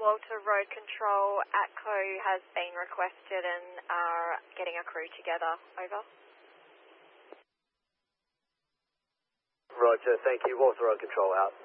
Walter, Road Control. ATCO has been requested and are getting a crew together. Over. Roger, thank you. Walter, Road Control out.